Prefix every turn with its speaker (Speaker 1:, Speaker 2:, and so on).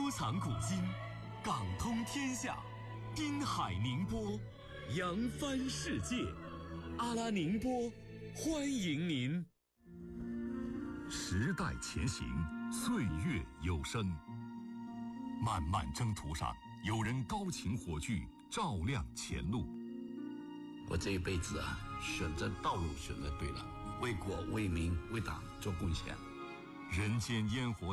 Speaker 1: 收藏古今，港通天下，滨海宁波，扬帆世界。阿拉宁波，欢迎您。
Speaker 2: 时代前行，岁月有声。漫漫征途上，有人高擎火炬，照亮前路。
Speaker 3: 我这一辈子选择道路选择对了，为国为民为党做贡献。
Speaker 2: 人间烟火